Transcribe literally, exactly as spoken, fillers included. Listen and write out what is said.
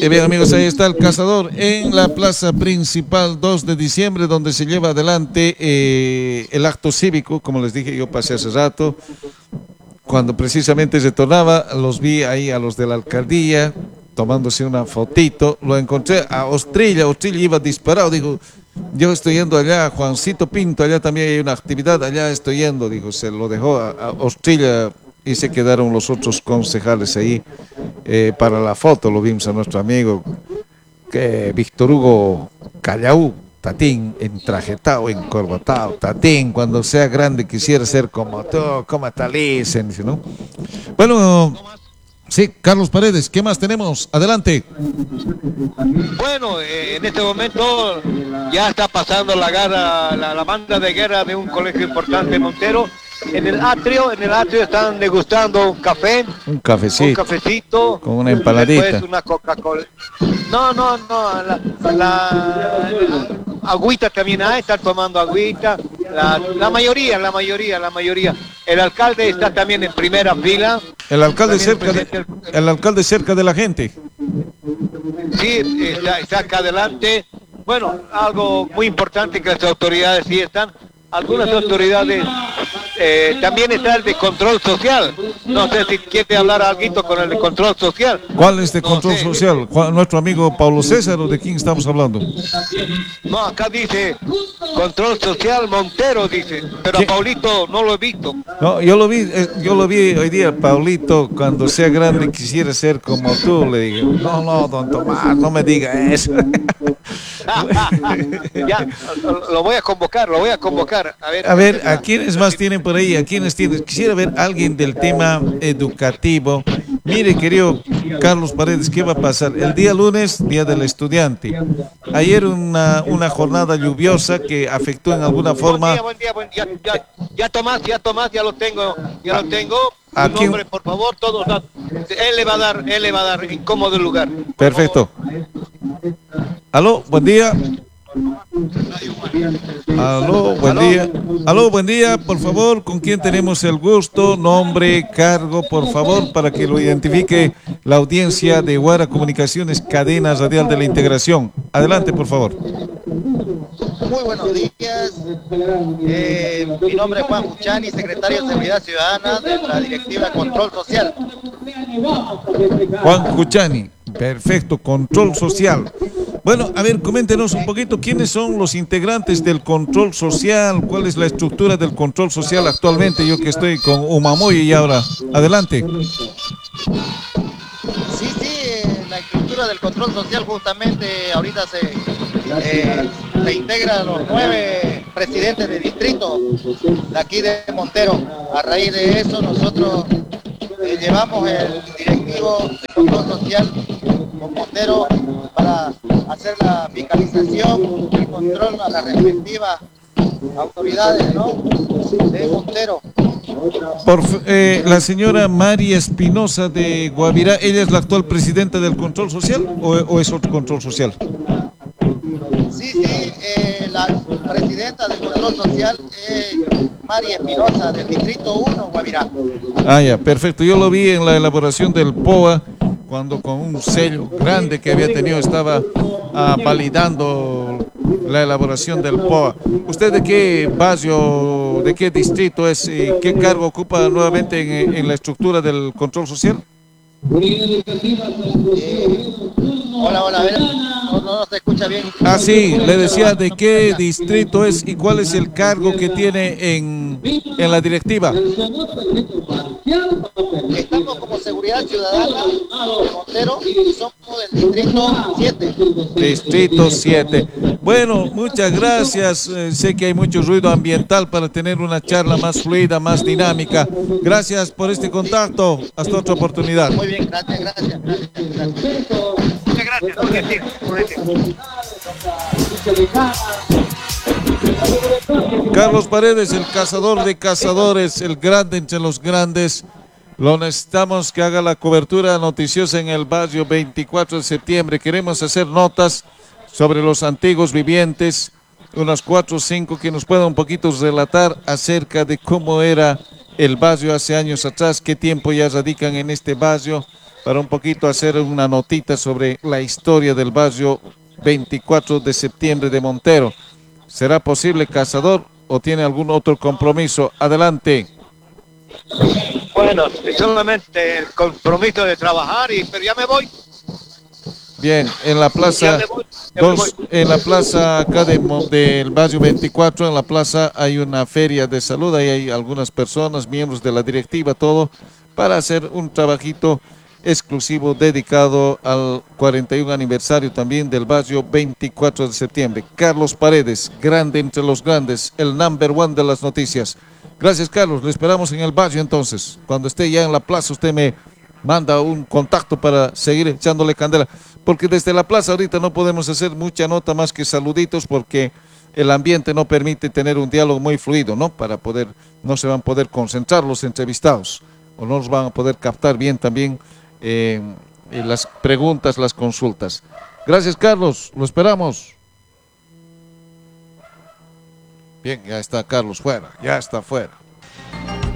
Y bien, amigos, ahí está el cazador en la plaza principal dos de diciembre, donde se lleva adelante eh, el acto cívico. Como les dije, yo pasé hace rato, cuando precisamente retornaba, los vi ahí a los de la alcaldía tomándose una fotito. Lo encontré a Ostrilla, Ostrilla iba disparado, dijo, yo estoy yendo allá, Juancito Pinto, allá también hay una actividad, allá estoy yendo, dijo, se lo dejó a, a Ostrilla y se quedaron los otros concejales ahí eh, para la foto. Lo vimos a nuestro amigo que Víctor Hugo Callaú, Tatín, entrajetado, encorbatado, Tatín, cuando sea grande quisiera ser como tú, como Talicen, ¿no? Bueno, sí, Carlos Paredes, ¿qué más tenemos? Adelante. Bueno, eh, en este momento ya está pasando la, guerra, la, la banda de guerra de un colegio importante, Montero. En el atrio, en el atrio están degustando un café. Un cafecito. Un cafecito. Con una empaladita. Después una Coca-Cola. No, no, no. La, la, la agüita también hay, están tomando agüita. La, la mayoría, la mayoría, la mayoría. El alcalde está también en primera fila. El alcalde cerca de, el, el alcalde cerca de la gente. Sí, está, está acá adelante. Bueno, algo muy importante que las autoridades sí están. Algunas autoridades, eh, también está el de control social. No sé si quiere hablar algo con el de control social. ¿Cuál es de control no sé. social? ¿Nuestro amigo Pablo César o de quién estamos hablando? No, acá dice control social Montero, dice, pero ¿Qué? a Paulito no lo he visto. No, yo lo vi, eh, yo lo vi hoy día, Paulito, cuando sea grande quisiera ser como tú, le digo. No, no, don Tomás, no me diga eso. Ya, lo voy a convocar, lo voy a convocar. A ver, a ver, ¿a quiénes más tienen por ahí? ¿A quiénes tienen? Quisiera ver a alguien del tema educativo. Mire, querido Carlos Paredes, ¿qué va a pasar? El día lunes, Día del Estudiante. Ayer una, una jornada lluviosa que afectó en alguna forma. Buen día, buen día, buen día. Ya, ya Tomás, ya Tomás, ya lo tengo, ya lo tengo. ¿A Su quién? nombre, por favor, todos. Él le va a dar, él le va a dar incómodo lugar. Perfecto. Aló, buen día. Aló, buen Aló. día. Aló, buen día, por favor, ¿con quién tenemos el gusto? Nombre, cargo, por favor, para que lo identifique la audiencia de Guara Comunicaciones, cadena radial de la integración. Adelante, por favor. Muy buenos días. Eh, mi nombre es Juan Cuchani, secretario de Seguridad Ciudadana de la Directiva Control Social. Juan Cuchani, perfecto, Control Social. Bueno, a ver, coméntenos un poquito quiénes son los integrantes del control social, cuál es la estructura del control social actualmente, yo que estoy con Umamoy y ahora, adelante. Sí, sí, la estructura del control social justamente ahorita se, eh, se integra a los nueve presidentes de distrito de aquí de Montero. A raíz de eso nosotros eh, llevamos el directivo de control social con Montero para hacer la fiscalización y control a las respectivas autoridades, ¿no?, de Montero. Por, eh, la señora María Espinosa de Guavirá, ¿ella es la actual presidenta del control social o, o es otro control social? Sí, sí, eh, la presidenta del control social es María Espinosa del distrito uno, Guavirá. Ah, ya, perfecto. Yo lo vi en la elaboración del P O A, cuando con un sello grande que había tenido estaba ah, validando la elaboración del P O A. ¿Usted de qué barrio, de qué distrito es y qué cargo ocupa nuevamente en, en la estructura del control social? Eh, hola, hola, a ver, no, no se escucha bien. Ah, sí, le decía de qué distrito es y cuál es el cargo que tiene en, en la directiva. Estamos como Seguridad Ciudadana de Montero y somos del distrito siete. Distrito siete. Bueno, muchas gracias. Eh, sé que hay mucho ruido ambiental para tener una charla más fluida, más dinámica. Gracias por este contacto. Hasta otra oportunidad. Muy bien, gracias, gracias, gracias. gracias. Muchas gracias. Muy gentil, muy gentil. Carlos Paredes, el cazador de cazadores, el grande entre los grandes. Lo necesitamos que haga la cobertura noticiosa en el barrio veinticuatro de septiembre. Queremos hacer notas sobre los antiguos vivientes, unas cuatro o cinco que nos puedan un poquito relatar acerca de cómo era el barrio hace años atrás, qué tiempo ya radican en este barrio, para un poquito hacer una notita sobre la historia del barrio veinticuatro de septiembre de Montero. ¿Será posible, Cazador, o tiene algún otro compromiso? Adelante. Bueno, solamente el compromiso de trabajar, y, pero ya me voy. Bien, en la plaza voy, dos, en la plaza acá de, del barrio veinticuatro, en la plaza hay una feria de salud, ahí hay algunas personas, miembros de la directiva, todo, para hacer un trabajito exclusivo dedicado al cuarenta y un aniversario también del barrio veinticuatro de septiembre. Carlos Paredes, grande entre los grandes, el number one de las noticias. Gracias, Carlos, le esperamos en el barrio entonces. Cuando esté ya en la plaza, usted me manda un contacto para seguir echándole candela, porque desde la plaza ahorita no podemos hacer mucha nota más que saluditos, porque el ambiente no permite tener un diálogo muy fluido, ¿no? Para poder, no se van a poder concentrar los entrevistados, o no los van a poder captar bien también eh, las preguntas, las consultas. Gracias, Carlos, lo esperamos. Bien, ya está Carlos fuera, ya está fuera.